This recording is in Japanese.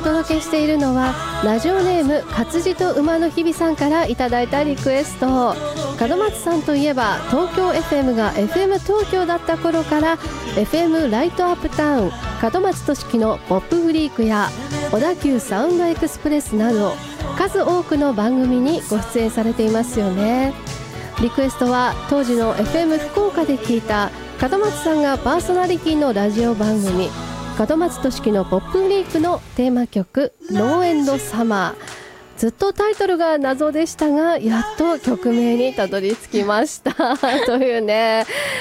届けしているのはラジオネーム活字と馬の日々さんからいただいたリクエスト。門松さんといえば東京 FM が FM 東京だった頃から FM ライトアップタウン、門松俊樹のポップフリークや小田急サウンドエクスプレスなど数多くの番組にご出演されていますよね。リクエストは当時の FM 福岡で聞いた門松さんがパーソナリティのラジオ番組門松俊樹のポップフリークのテーマ曲ノーエンドサマー。ずっとタイトルが謎でしたがやっと曲名にたどり着きましたというね